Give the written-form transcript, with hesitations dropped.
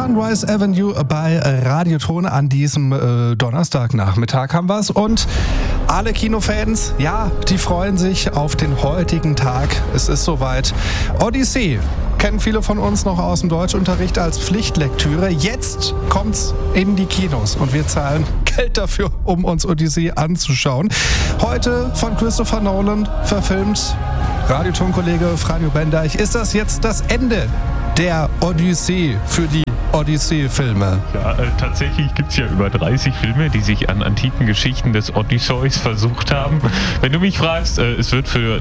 Sunrise Avenue bei Radioton an diesem Donnerstagnachmittag haben wir es. Und alle Kinofans, ja, die freuen sich auf den heutigen Tag. Es ist soweit. Odyssee kennen viele von uns noch aus dem Deutschunterricht als Pflichtlektüre. Jetzt kommt's in die Kinos und wir zahlen Geld dafür, um uns Odyssee anzuschauen. Heute von Christopher Nolan verfilmt. Radioton-Kollege Franjo Bendeich, ist das jetzt das Ende der Odyssee für die Odyssee-Filme? Ja, tatsächlich gibt es ja über 30 Filme, die sich an antiken Geschichten des Odysseus versucht haben. Wenn du mich fragst, es wird für